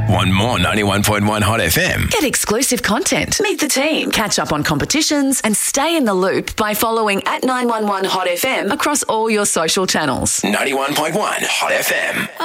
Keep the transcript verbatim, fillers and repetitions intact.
Want more ninety-one point one Hot F M? Get exclusive content, meet the team, catch up on competitions, and stay in the loop by following at nine one one Hot F M across all your social channels. ninety-one point one Hot F M.